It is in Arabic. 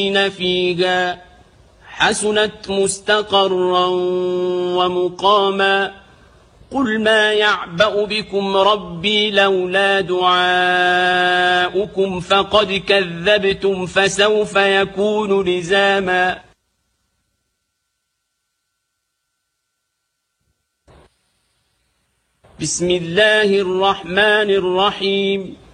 فيها حسنت مستقرا ومقاما قل ما يعبأ بكم ربي لولا دعاؤكم فقد كذبتم فسوف يكون لزاما بسم الله الرحمن الرحيم